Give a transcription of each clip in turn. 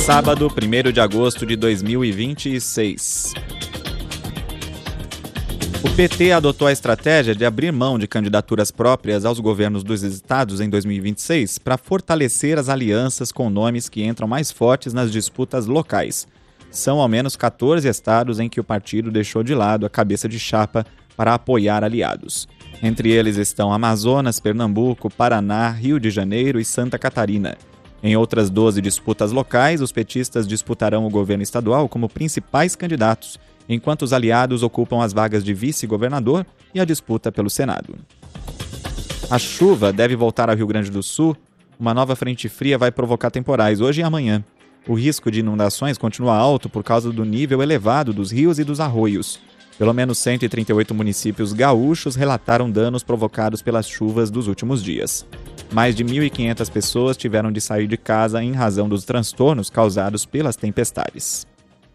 Sábado, 1º de agosto de 2026. O PT adotou a estratégia de abrir mão de candidaturas próprias aos governos dos estados em 2026 para fortalecer as alianças com nomes que entram mais fortes nas disputas locais. São ao menos 14 estados em que o partido deixou de lado a cabeça de chapa para apoiar aliados. Entre eles estão Amazonas, Pernambuco, Paraná, Rio de Janeiro e Santa Catarina. Em outras 12 disputas locais, os petistas disputarão o governo estadual como principais candidatos, enquanto os aliados ocupam as vagas de vice-governador e a disputa pelo Senado. A chuva deve voltar ao Rio Grande do Sul. Uma nova frente fria vai provocar temporais hoje e amanhã. O risco de inundações continua alto por causa do nível elevado dos rios e dos arroios. Pelo menos 138 municípios gaúchos relataram danos provocados pelas chuvas dos últimos dias. Mais de 1.500 pessoas tiveram de sair de casa em razão dos transtornos causados pelas tempestades.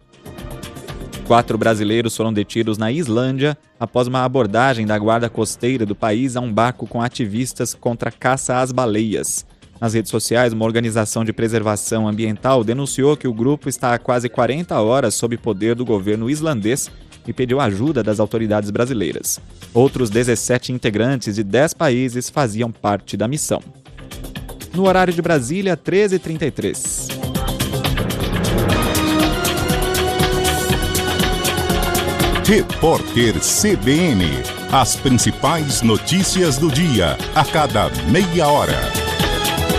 4 brasileiros foram detidos na Islândia após uma abordagem da guarda costeira do país a um barco com ativistas contra a caça às baleias. Nas redes sociais, uma organização de preservação ambiental denunciou que o grupo está há quase 40 horas sob poder do governo islandês e pediu ajuda das autoridades brasileiras. Outros 17 integrantes de 10 países faziam parte da missão. No horário de Brasília, 13h33. Repórter CBN. As principais notícias do dia, a cada meia hora.